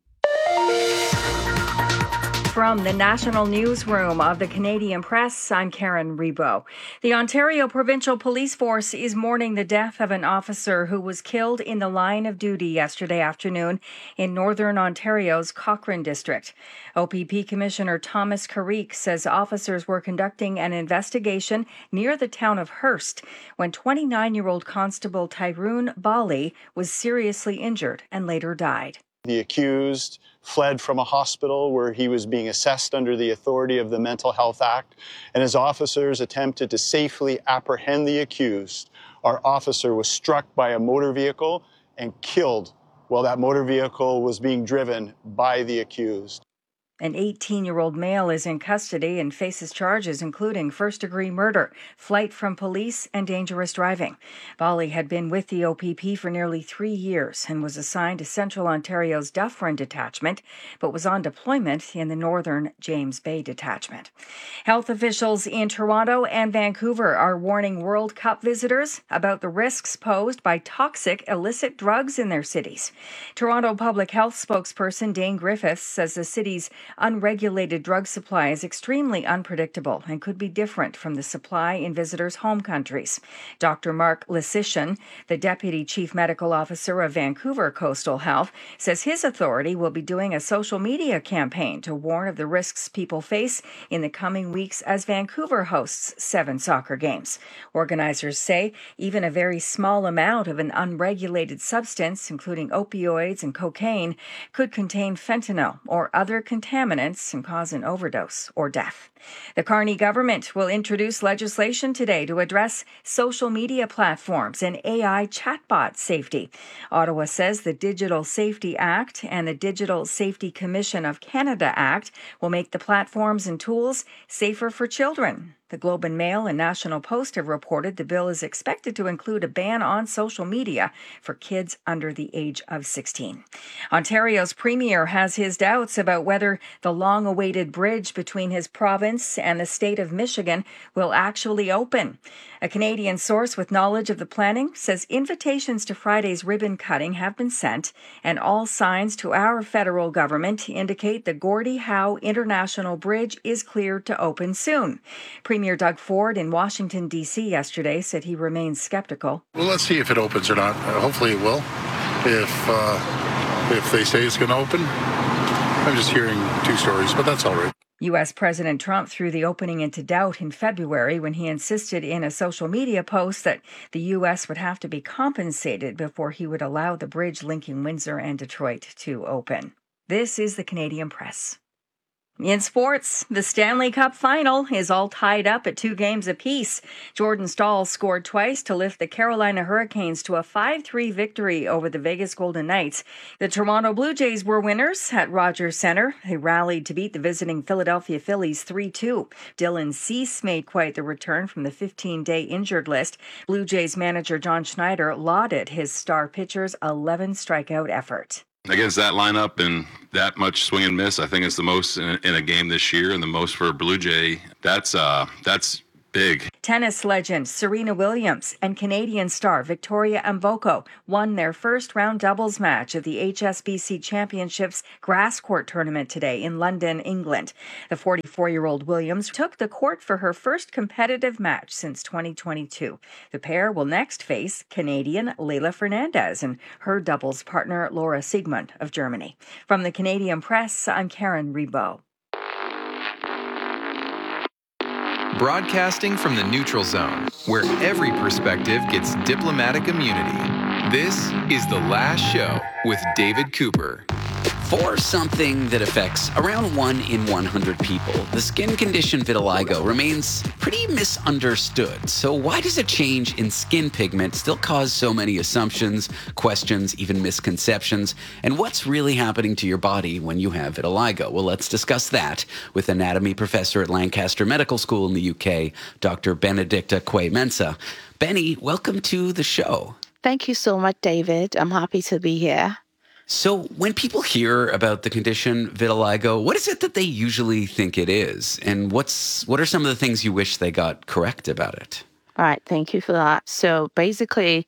From the National Newsroom of the Canadian Press, I'm Karen Rebo. The Ontario Provincial Police Force is mourning the death of an officer who was killed in the line of duty yesterday afternoon in Northern Ontario's Cochrane district. OPP Commissioner Thomas Carrique says officers were conducting an investigation near the town of Hearst when 29-year-old Constable Tyrone Bali was seriously injured and later died. The accused fled from a hospital where he was being assessed under the authority of the Mental Health Act, and as officers attempted to safely apprehend the accused, our officer was struck by a motor vehicle and killed while that motor vehicle was being driven by the accused. An 18-year-old male is in custody and faces charges including first-degree murder, flight from police, and dangerous driving. Bali had been with the OPP for nearly 3 years and was assigned to Central Ontario's Dufferin Detachment, but was on deployment in the Northern James Bay Detachment. Health officials in Toronto and Vancouver are warning World Cup visitors about the risks posed by toxic illicit drugs in their cities. Toronto Public Health spokesperson Dane Griffiths says the city's unregulated drug supply is extremely unpredictable and could be different from the supply in visitors' home countries. Dr. Mark Lysician, the Deputy Chief Medical Officer of Vancouver Coastal Health, says his authority will be doing a social media campaign to warn of the risks people face in the coming weeks as Vancouver hosts 7 soccer games. Organizers say even a very small amount of an unregulated substance, including opioids and cocaine, could contain fentanyl or other contaminants and cause an overdose or death. The Carney government will introduce legislation today to address social media platforms and AI chatbot safety. Ottawa says the Digital Safety Act and the Digital Safety Commission of Canada Act will make the platforms and tools safer for children. The Globe and Mail and National Post have reported the bill is expected to include a ban on social media for kids under the age of 16. Ontario's premier has his doubts about whether the long-awaited bridge between his province and the state of Michigan will actually open. A Canadian source with knowledge of the planning says invitations to Friday's ribbon cutting have been sent, and all signs to our federal government indicate the Gordie Howe International Bridge is cleared to open soon. Premier Doug Ford in Washington, D.C. yesterday said he remains skeptical. Well, let's see if it opens or not. Hopefully it will. If they say it's going to open, I'm just hearing 2 stories, but that's all right. U.S. President Trump threw the opening into doubt in February when he insisted in a social media post that the U.S. would have to be compensated before he would allow the bridge linking Windsor and Detroit to open. This is the Canadian Press. In sports, the Stanley Cup final is all tied up at 2 games apiece. Jordan Staal scored twice to lift the Carolina Hurricanes to a 5-3 victory over the Vegas Golden Knights. The Toronto Blue Jays were winners at Rogers Centre. They rallied to beat the visiting Philadelphia Phillies 3-2. Dylan Cease made quite the return from the 15-day injured list. Blue Jays manager John Schneider lauded his star pitcher's 11 strikeout effort. Against that lineup and that much swing and miss, I think it's the most in a game this year, and the most for a Blue Jay. That's big. Tennis legend Serena Williams and Canadian star Victoria Mboko won their first round doubles match of the HSBC Championships grass court tournament today in London, England. The 44-year-old Williams took the court for her first competitive match since 2022. The pair will next face Canadian Leylah Fernandez and her doubles partner Laura Siegemund of Germany. From the Canadian Press, I'm Karen Rebo. Broadcasting from the neutral zone, where every perspective gets diplomatic immunity. This is The Last Show with David Cooper. For something that affects around 1 in 100 people, the skin condition vitiligo remains pretty misunderstood. So why does a change in skin pigment still cause so many assumptions, questions, even misconceptions? And what's really happening to your body when you have vitiligo? Well, let's discuss that with anatomy professor at Lancaster Medical School in the UK, Dr. Benedicta Quay-Mensah. Benny, welcome to the show. Thank you so much, David. I'm happy to be here. So when people hear about the condition vitiligo, what is it that they usually think it is? And what are some of the things you wish they got correct about it? All right. Thank you for that. So basically,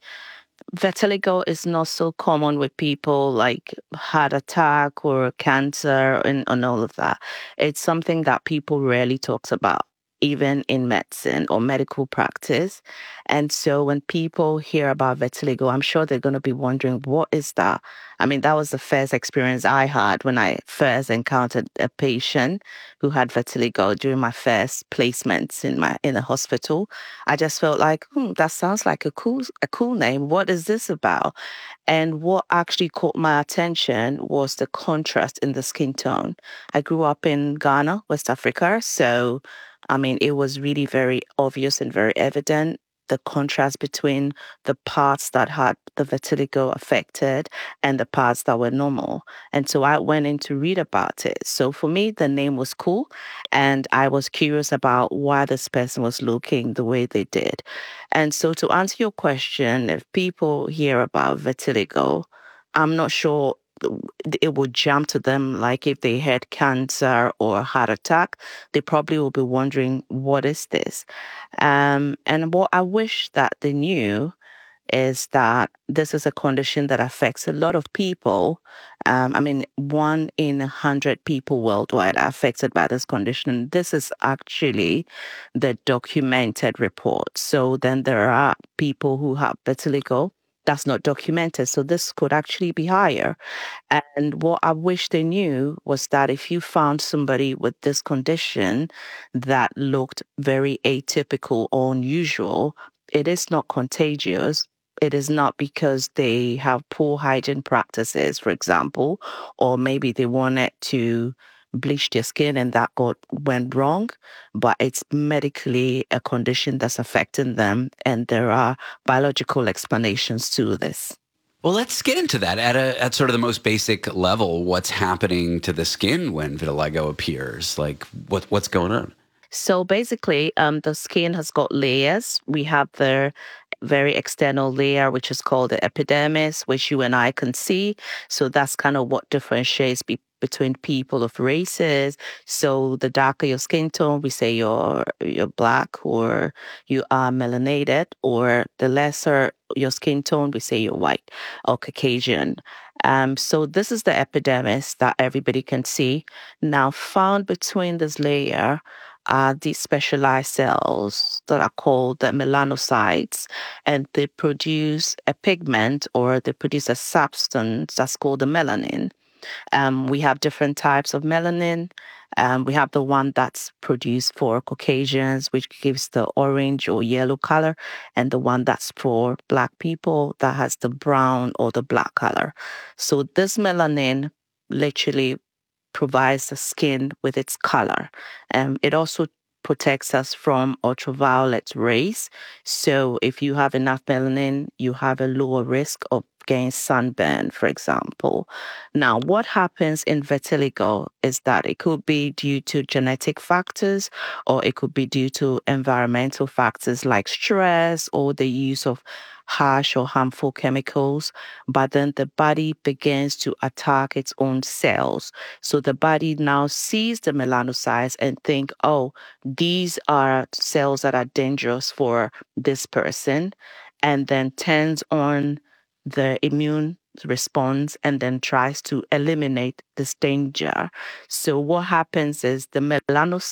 vitiligo is not so common with people like heart attack or cancer and all of that. It's something that people rarely talk about, even in medicine or medical practice. And so when people hear about vitiligo, I'm sure they're going to be wondering, what is that? I mean, that was the first experience I had when I first encountered a patient who had vitiligo during my first placements in a hospital. I just felt like, that sounds like a cool name. What is this about? And what actually caught my attention was the contrast in the skin tone. I grew up in Ghana, West Africa, so I mean, it was really very obvious and very evident, the contrast between the parts that had the vitiligo affected and the parts that were normal. And so I went in to read about it. So for me, the name was cool. And I was curious about why this person was looking the way they did. And so to answer your question, if people hear about vitiligo, I'm not sure it would jump to them like if they had cancer or a heart attack. They probably will be wondering, what is this? And what I wish that they knew is that this is a condition that affects a lot of people. 1 in 100 people worldwide are affected by this condition. This is actually the documented report. So then there are people who have vitiligo that's not documented. So this could actually be higher. And what I wish they knew was that if you found somebody with this condition that looked very atypical or unusual, it is not contagious. It is not because they have poor hygiene practices, for example, or maybe they wanted to bleach their skin and that went wrong, but it's medically a condition that's affecting them, and there are biological explanations to this. Well, let's get into that at sort of the most basic level. What's happening to the skin when vitiligo appears? Like, what's going on? So basically, the skin has got layers. We have the very external layer, which is called the epidermis, which you and I can see. So that's kind of what differentiates between people of races. So the darker your skin tone, we say you're black or you are melanated, or the lesser your skin tone, we say you're white or Caucasian. So this is the epidermis that everybody can see. Now, found between this layer are these specialized cells that are called the melanocytes, and they produce a pigment, or they produce a substance that's called the melanin. We have different types of melanin. We have the one that's produced for Caucasians, which gives the orange or yellow color, and the one that's for Black people that has the brown or the black color. So this melanin literally provides the skin with its color. It also protects us from ultraviolet rays. So if you have enough melanin, you have a lower risk of getting sunburn, for example. Now, what happens in vitiligo is that it could be due to genetic factors, or it could be due to environmental factors like stress or the use of harsh or harmful chemicals, but then the body begins to attack its own cells. So the body now sees the melanocytes and think, oh, these are cells that are dangerous for this person, and then turns on the immune response and then tries to eliminate this danger. So what happens is the melanocytes